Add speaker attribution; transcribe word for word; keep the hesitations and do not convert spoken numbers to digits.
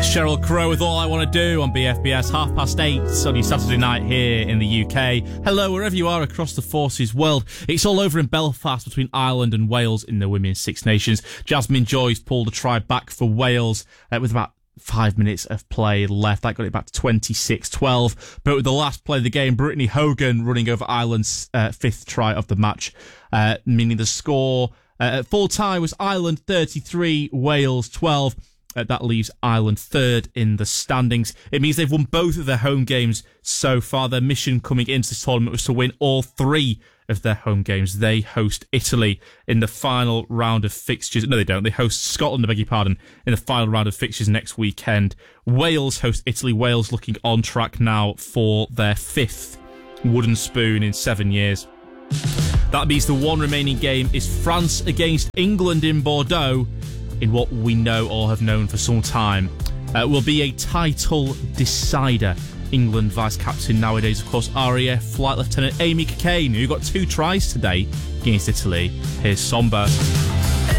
Speaker 1: Sheryl Crow with All I Want to Do on B F B S, half past eight on your Saturday night here in the U K. Hello, wherever you are across the Forces world. It's all over in Belfast between Ireland and Wales in the Women's Six Nations. Jasmine Joyce pulled a try back for Wales uh, with about five minutes of play left. That got it back to twenty-six twelve. But with the last play of the game, Brittany Hogan running over Ireland's uh, fifth try of the match, uh, meaning the score uh, at full time was Ireland thirty-three, Wales twelve. Uh, that leaves Ireland third in the standings. It means they've won both of their home games so far. Their mission coming into this tournament was to win all three of their home games. They host Italy in the final round of fixtures. No, they don't. They host Scotland, I beg your pardon, in the final round of fixtures next weekend. Wales host Italy. Wales looking on track now for their fifth wooden spoon in seven years. That means the one remaining game is France against England in Bordeaux, in what we know or have known for some time. Uh, will be a title decider. England vice-captain nowadays, of course, R A F Flight Lieutenant Amy Cokayne, who got two tries today against Italy. Here's Somber.